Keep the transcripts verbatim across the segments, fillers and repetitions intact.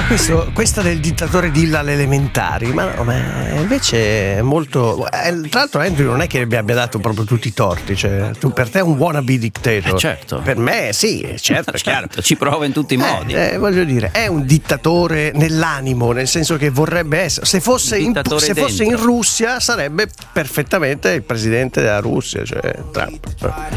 questo, questa del dittatore dilla alle elementari, ma, no, ma invece è molto. Eh, tra l'altro, Andrew non è che mi abbia dato proprio tutti i torti. Cioè, tu, per te è un wannabe dictator. Eh, certo. Per me, sì, certo, è chiaro. Certo, ci prova in tutti i Eh, modi. eh, voglio dire, è un dittatore nell'animo, nel senso che vorrebbe essere. Se fosse, in, se fosse in Russia, sarebbe perfettamente il presidente della Russia, cioè Trump.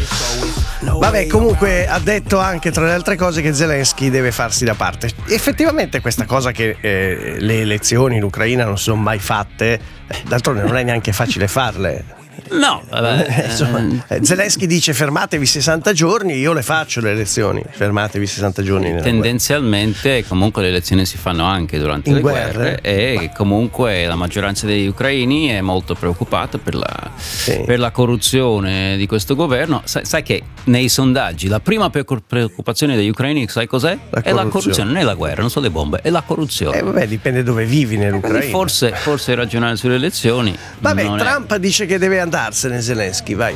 Vabbè, comunque ha detto anche tra le altre cose che Zelensky deve farsi da parte. Effettivamente questa cosa che eh, le elezioni in Ucraina non sono mai fatte, eh, d'altronde non è neanche facile farle. No, vabbè. Insomma, Zelensky dice fermatevi sessanta giorni, io le faccio le elezioni, fermatevi sessanta giorni. Tendenzialmente comunque le elezioni si fanno anche durante in le guerre, guerre e comunque la maggioranza degli ucraini è molto preoccupata per la, sì. per la corruzione di questo governo. Sai, sai che nei sondaggi la prima preoccupazione degli ucraini, sai cos'è? La è la corruzione, non è la guerra, non sono le bombe, è la corruzione. Eh, vabbè, dipende dove vivi nell'Ucraina. Forse, forse ragionare sulle elezioni. Vabbè, Trump è... dice che deve andarsene Zelensky, vai.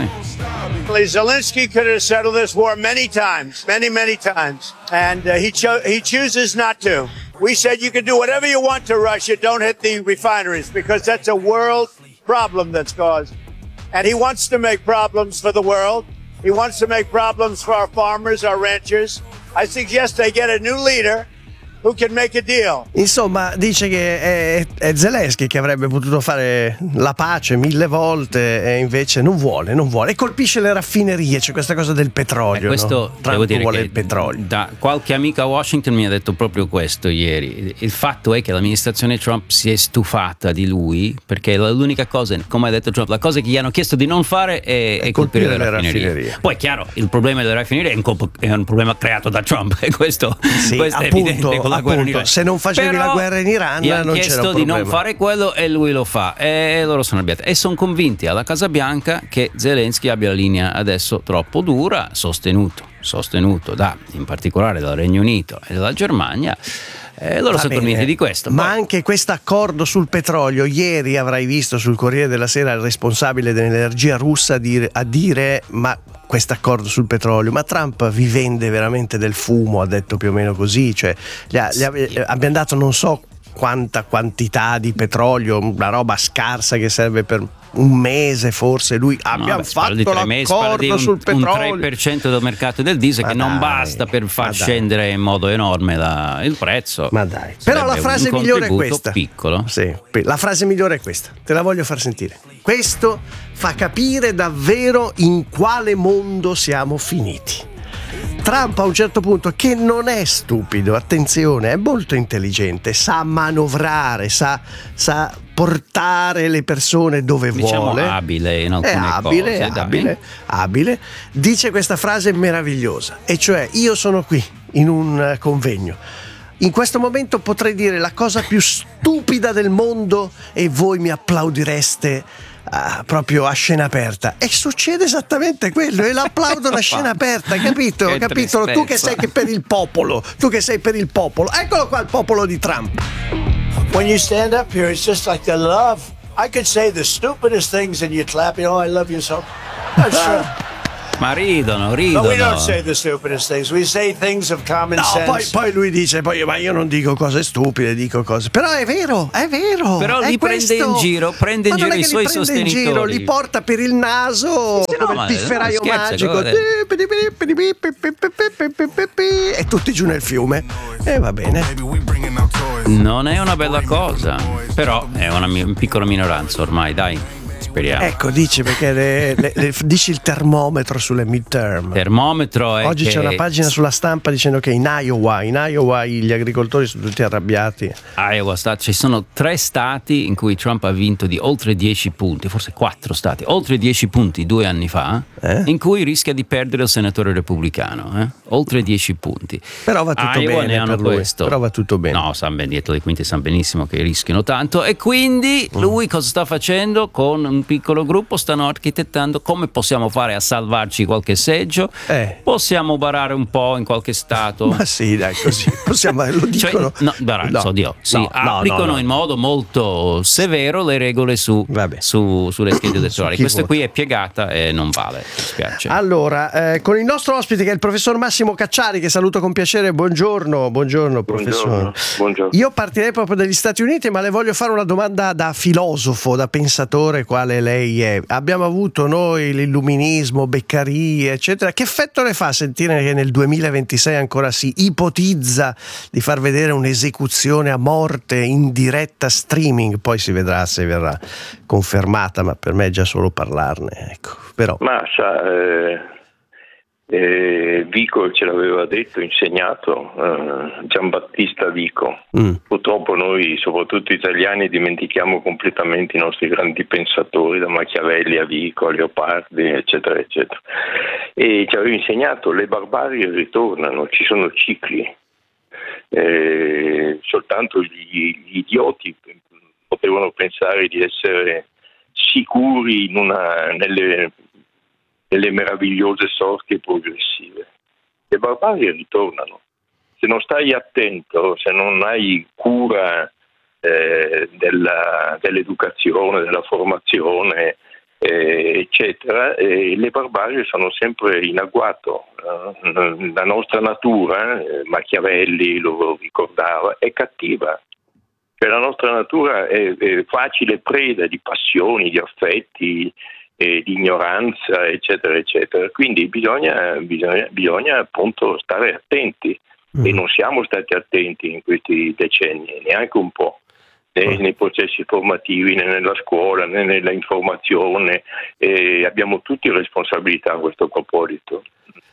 Eh. Zelensky could have settled this war many times, many, many times, and uh, he cho- he chooses not to. We said you can do whatever you want to Russia, don't hit the refineries, because that's a world problem that's caused. And he wants to make problems for the world. He wants to make problems for our farmers, our ranchers. I suggest they get a new leader who can make a deal. Insomma, dice che è, è Zelensky che avrebbe potuto fare la pace mille volte e invece non vuole, non vuole. E colpisce le raffinerie, c'è questa cosa del petrolio. Eh, questo, no? Trump devo dire vuole che il petrolio. Da qualche amico a Washington mi ha detto proprio questo ieri. Il fatto è che l'amministrazione Trump si è stufata di lui, perché l'unica cosa, come ha detto Trump, la cosa che gli hanno chiesto di non fare è, è colpire, colpire le raffinerie. raffinerie. Poi è chiaro, il problema delle raffinerie è un, comp- è un problema creato da Trump e questo, sì, questo è appunto, evidente con la appunto, guerra in Iran. Se non facevi Però la guerra in Iran gli non hanno c'era chiesto un di problema. non fare quello e lui lo fa e loro sono arrabbiati e sono convinti alla Casa Bianca che Zelensky abbia la linea adesso troppo dura, sostenuto sostenuto da in particolare dal Regno Unito e dalla Germania. Eh, loro Va sono bene, convinti di questo. Ma Poi... anche questo accordo sul petrolio, ieri avrai visto sul Corriere della Sera il responsabile dell'energia russa a dire, a dire ma questo accordo sul petrolio, ma Trump vi vende veramente del fumo, ha detto più o meno così, cioè gli ha, gli ha, abbiamo dato non so quanta quantità di petrolio, una roba scarsa che serve per un mese forse, lui abbiamo no, fatto l'accordo mesi, un, sul petrolio, un tre per cento del mercato del diesel, ma che dai, non basta per far scendere in modo enorme la, il prezzo. Ma dai, però la frase migliore è questa, piccolo. Sì, la frase migliore è questa, te la voglio far sentire. Questo fa capire davvero in quale mondo siamo finiti. Trump a un certo punto, che non è stupido, attenzione, è molto intelligente, sa manovrare, sa, sa portare le persone dove diciamo vuole. Abile in alcune è abile, cose, abile, abile. Dice questa frase meravigliosa, e cioè io sono qui in un convegno. In questo momento potrei dire la cosa più stupida del mondo e voi mi applaudireste Ah, proprio a scena aperta, e succede esattamente quello e l'applaudono a scena aperta, capito? Che capito? Tu che sei che per il popolo, tu che sei per il popolo, eccolo qua il popolo di Trump. When you stand up here, it's just like the love. I could say the stupidest things and you clap, you know, I love you so. That's true. Ma ridono, ridono. But we don't say the stupidest things. We say things of common no, sense. Poi, poi lui dice, poi, ma io non dico cose stupide, dico cose. Però è vero, è vero. Però è li questo. prende in giro, prende in ma giro i suoi li sostenitori. In giro, li porta per il naso, sì, come no, il pifferaio no, scherzo, magico. E tutti giù nel fiume. E va bene. Non è una bella cosa, però è una mi- piccola minoranza ormai, dai. Speriamo. Ecco, dici perché le, le, le, dici il termometro sulle midterm. Termometro è Oggi che... c'è una pagina sulla stampa dicendo che in Iowa, in Iowa gli agricoltori sono tutti arrabbiati. Iowa sta, ci sono tre stati in cui Trump ha vinto di oltre dieci punti, forse quattro stati, oltre dieci punti due anni fa, eh? in cui rischia di perdere il senatore repubblicano, eh? oltre dieci punti. Però va tutto Iowa bene ne hanno per lui. questo. Però va tutto bene. No, sa ben dietro le quinte, sa benissimo che rischiano tanto e quindi lui cosa sta facendo con un piccolo gruppo stanno architettando come possiamo fare a salvarci qualche seggio, eh. possiamo barare un po' in qualche stato. Ma sì, dai, così possiamo, lo dicono. Cioè, no, barare, no, so Dio, sì, no, applicano no, no, in modo molto severo le regole su, su sulle schede elettorali. Questa qui è piegata e non vale, mi spiace. Allora, eh, con il nostro ospite che è il professor Massimo Cacciari, che saluto con piacere, buongiorno, buongiorno professore. Buongiorno, buongiorno. Io partirei proprio dagli Stati Uniti, ma le voglio fare una domanda da filosofo, da pensatore quale lei è. Abbiamo avuto noi l'illuminismo, Beccaria, eccetera. Che effetto le fa sentire che nel duemilaventisei ancora si ipotizza di far vedere un'esecuzione a morte in diretta streaming? Poi si vedrà se verrà confermata, ma per me è già solo parlarne, ecco. Però ma sa eh, eh, Vico ce l'aveva detto, insegnato, eh, Giambattista Vico. Mm. Purtroppo noi, soprattutto italiani, dimentichiamo completamente i nostri grandi pensatori, da Machiavelli a Vico, a Leopardi, eccetera eccetera, e ci aveva insegnato: le barbarie ritornano, ci sono cicli. Eh, soltanto gli, gli idioti potevano pensare di essere sicuri in una, nelle, nelle meravigliose sorti progressive. Le barbarie ritornano. Se non stai attento, se non hai cura eh, della, dell'educazione, della formazione, eh, eccetera, eh, le barbarie sono sempre in agguato. Eh, la nostra natura, eh, Machiavelli lo ricordava, è cattiva. La nostra natura è, è facile preda di passioni, di affetti, eh, di ignoranza, eccetera, eccetera. Quindi bisogna, bisogna, bisogna appunto stare attenti, mm. e non siamo stati attenti in questi decenni, neanche un po', né nei processi formativi, né nella scuola, né nella informazione. Eh, abbiamo tutti responsabilità a questo proposito.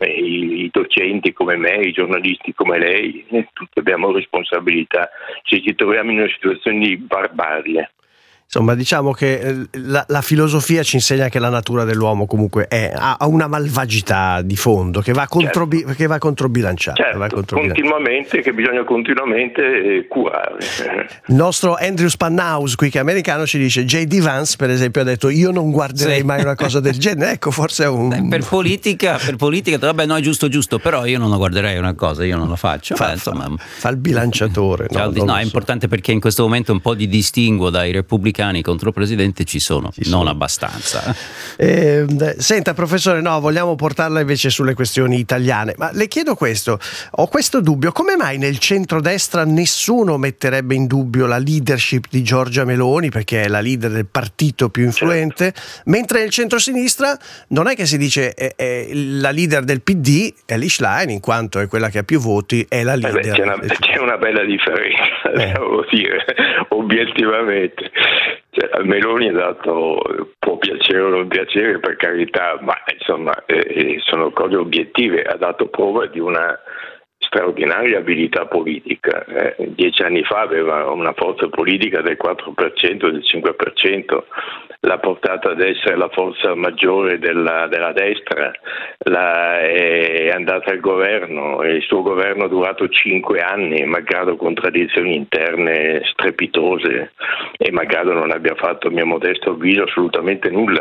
I, i docenti come me, i giornalisti come lei, tutti abbiamo responsabilità se ci troviamo in una situazione di barbarie. Insomma, diciamo che la, la filosofia ci insegna che la natura dell'uomo comunque è, ha una malvagità di fondo che va, contro, certo. che va controbilanciata. Certo, va controbilanciata. Continuamente, che bisogna continuamente curare. Il nostro Andrew Spanhaus, qui che è americano, ci dice: J D Vance, per esempio, ha detto: io non guarderei sì. mai una cosa del genere. Ecco, forse è un... Dai, per politica, per politica, vabbè, no, è giusto, giusto, però io non la guarderei una cosa, io non la faccio. Fa, Beh, insomma, fa il bilanciatore. No, no, no è so. importante, perché in questo momento un po' di distinguo dai repubblicani contro il presidente ci sono, ci non sono. abbastanza. Eh, senta professore, no, vogliamo portarla invece sulle questioni italiane, ma le chiedo questo, ho questo dubbio: come mai nel centrodestra nessuno metterebbe in dubbio la leadership di Giorgia Meloni, perché è la leader del partito più influente, certo. mentre nel centrosinistra non è che si dice eh, eh, la leader del P D è Elly Schlein, in quanto è quella che ha più voti, è la leader. Eh beh, c'è, una, c'è una bella differenza, eh. devo dire, obiettivamente. Cioè, a Meloni è dato, può piacere o non piacere, per carità, ma insomma eh, sono cose obiettive. Ha dato prova di una straordinaria abilità politica. Eh, dieci anni fa aveva una forza politica del quattro per cento, del cinque per cento, l'ha portata ad essere la forza maggiore della, della destra, la, è andata al governo, e il suo governo è durato cinque anni, malgrado contraddizioni interne strepitose e malgrado non abbia fatto, a mio modesto avviso, assolutamente nulla.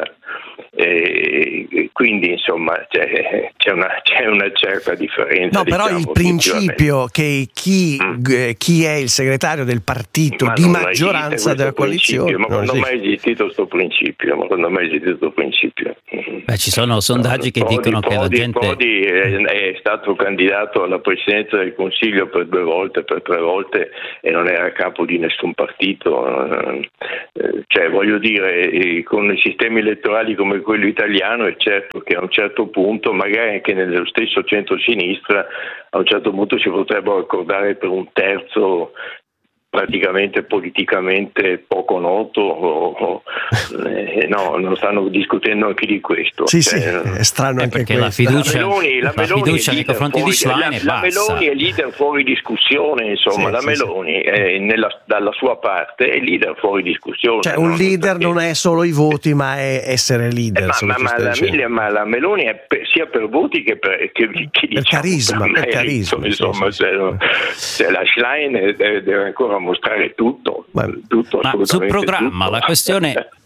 E quindi insomma c'è, c'è, una, c'è una certa differenza. No, però diciamo, il principio che chi, mm. chi è il segretario del partito ma di maggioranza della coalizione, ma quando sì. mai è esistito questo principio? Ma quando mai è esistito questo principio? Beh, ci sono sondaggi che Prodi, dicono Prodi, che la gente Prodi è, è stato candidato alla presidenza del Consiglio per due volte, per tre volte, e non era a capo di nessun partito. Cioè, voglio dire, con sistemi elettorali come quello italiano è certo che a un certo punto, magari anche nello stesso centro-sinistra, a un certo punto si potrebbero accordare per un terzo praticamente politicamente poco noto o, o, eh, no, non stanno discutendo anche di questo. Sì, cioè, sì, è strano eh, anche perché questo. la fiducia, la Meloni, la la Meloni fiducia nei confronti di Schlein è la, la bassa. Meloni è leader fuori discussione, insomma, sì, la sì, Meloni sì. È nella, dalla sua parte è leader fuori discussione. Cioè un no? leader Perché... non è solo i voti, ma è essere leader. Eh, ma, ma, ma, la, Miglia, ma la Meloni è per, sia per voti che per, che, che, per diciamo, carisma, per merito, carisma insomma, sì, sì, cioè, sì. Cioè, la Schlein deve, deve ancora mostrare tutto. Ma, tutto ma sul programma tutto. la questione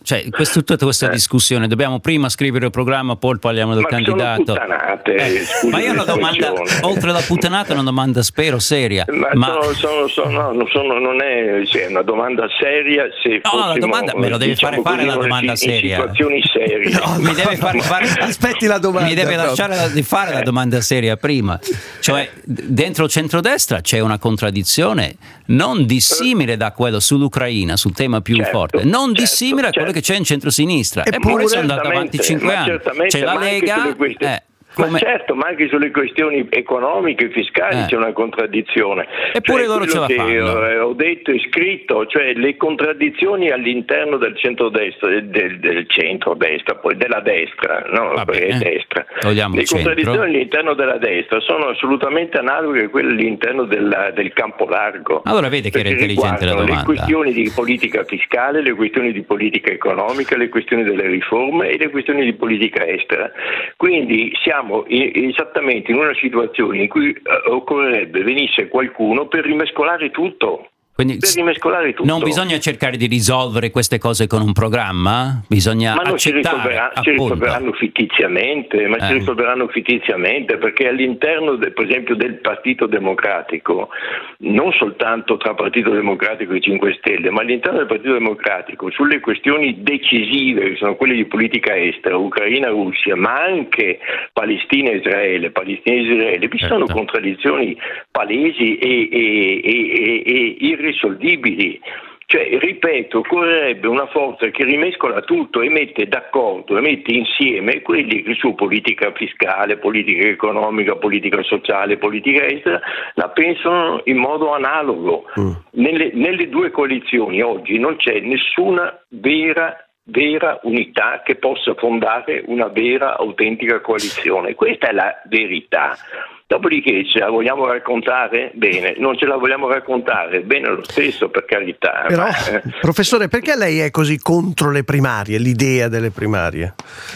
cioè, questo, tutta questa Eh. discussione, dobbiamo prima scrivere il programma, poi parliamo del Ma candidato. sono puttanate, Eh, scusi ma io ho una domanda, l'espressione. oltre alla puttanata, una domanda spero seria. Ma, Ma sono, sono, sono, no, non, sono, non è, cioè, una domanda seria. Se No, la fossimo, domanda- me lo devi diciamo fare fare così, la in domanda in seria. situazioni serie. No, mi deve fare fare Aspetti la domanda. mi deve proprio. lasciare la- di fare la domanda seria prima. Cioè, d- dentro il centrodestra c'è una contraddizione non dissimile da quello sull'Ucraina, sul tema più Certo, forte, non certo, dissimile a quello certo. che c'è in centrosinistra. Eppure, Eppure sono andato avanti Certamente, cinque ma anni. certamente, C'è la ma anche Lega. sulle questioni- eh, Ma come- certo, ma anche sulle questioni economiche e fiscali Eh. c'è una contraddizione. Eppure Cioè, loro ce quello la che fanno. eh, ho detto e scritto, cioè le contraddizioni all'interno del centrodestra, del, del centrodestra, poi della destra, no? Va Perché è bene. destra. Togliamo Le il centro. contraddizioni all'interno della destra sono assolutamente analoghe a quelle all'interno della- del campo largo. Allora vede che era Perché intelligente la riguardano domanda. le questioni di politica fiscale, le questioni di politica economica, le questioni delle riforme e le questioni di politica estera. Quindi siamo i- esattamente in una situazione in cui eh, occorrerebbe venisse qualcuno per rimescolare tutto. Quindi Per rimescolare tutto. non bisogna cercare di risolvere queste cose con un programma, bisogna Ma non si, accettare, risolverà- si appunto. risolveranno fittiziamente, ma si Eh. risolveranno fittiziamente perché all'interno, de- per esempio, del Partito Democratico, non soltanto tra Partito Democratico e cinque Stelle, ma all'interno del Partito Democratico, sulle questioni decisive, che sono quelle di politica estera, Ucraina, Russia, ma anche Palestina e Israele, Palestina e Israele, vi sono Certo. contraddizioni palesi e, e- e- e- e irrisolvibili. Cioè, ripeto, occorrerebbe una forza che rimescola tutto e mette d'accordo e mette insieme quelli che su politica fiscale, politica economica, politica sociale, politica estera la pensano in modo analogo. Mm. Nelle, nelle due coalizioni oggi non c'è nessuna vera vera unità che possa fondare una vera autentica coalizione. Questa è la verità. Dopodiché ce la vogliamo raccontare? Bene, non ce la vogliamo raccontare? Bene lo stesso, per carità. Però, ma, eh, professore, perché lei è così contro le primarie, l'idea delle primarie?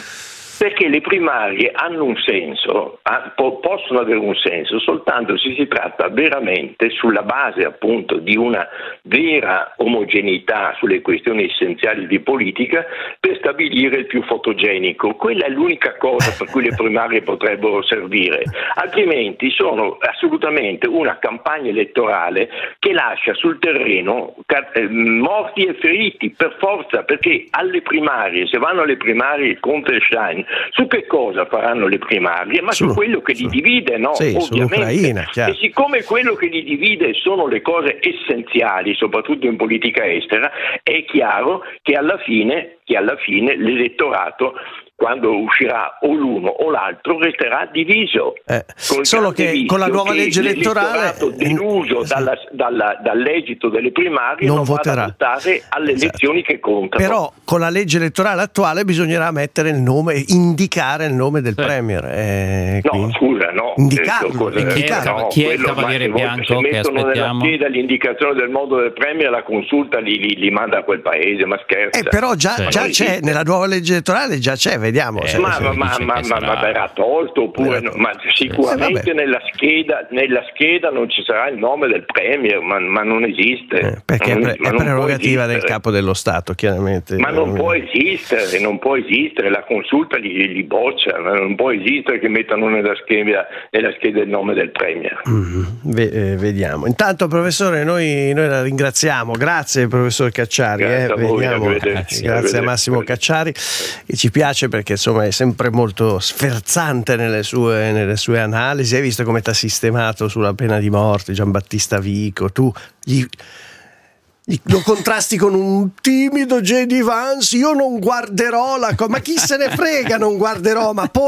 Perché le primarie hanno un senso, ah, po- possono avere un senso soltanto se si tratta veramente sulla base appunto di una vera omogeneità sulle questioni essenziali di politica per stabilire il più fotogenico. Quella è l'unica cosa per cui le primarie potrebbero servire, altrimenti sono assolutamente una campagna elettorale che lascia sul terreno ca- eh, morti e feriti per forza, perché alle primarie, se vanno alle primarie contro il Schein, su che cosa faranno le primarie? Ma su, Su- quello che su- li divide, no? sì, Ovviamente. sull'Ucraina, chiaro. E siccome quello che li divide sono le cose essenziali, soprattutto in politica estera, è chiaro che alla fine, che alla fine l'elettorato, quando uscirà o l'uno o l'altro, resterà diviso. Eh, Col solo grande che con la rischio nuova che legge elettorale l'elettorato deluso sì. dalla, dalla, dall'esito delle primarie Non non, voterà. vada a votare alle Esatto. elezioni che contano. Però con la legge elettorale attuale bisognerà mettere il nome, indicare il nome del Sì. premier. eh, No, quindi- scusa, no. Indicarlo, Eh, cosa- indicarlo. Chi è il quello, Cavaliere ma se Bianco se che mettono aspettiamo? nella scheda l'indicazione del modo del premier, la consulta li, li, li manda a quel paese, ma scherza. Eh, però già, Sì. già Non c'è, esiste. nella nuova legge elettorale già c'è, vediamo. Eh, se- Ma, se- ma, ma, dice ma, che ma, sarà- ma verrà tolto oppure no, ma sicuramente Eh, vabbè. nella scheda nella scheda non ci sarà il nome del premier, ma, ma non esiste. eh, perché Ma non- è, pre- ma è non può prerogativa del esistere. capo dello Stato, chiaramente. Ma non può esistere, non può esistere, la consulta li, li boccia, non può esistere che mettano nella scheda, nella scheda il nome del premier. Mm, ve- eh, vediamo. Intanto, professore, noi, noi la ringraziamo. Grazie, professor Cacciari. Grazie eh, a voi, vediamo. arrivederci. Grazie, a Arrivederci. Massimo Cacciari. E ci piace perché insomma è sempre molto sferzante nelle sue, nelle sue analisi. Hai visto come ti ha sistemato sulla pena di morte Giambattista Vico? Tu gli. Lo contrasti con un timido J D Vance. Io non guarderò la cosa, ma chi se ne frega, non guarderò, ma poi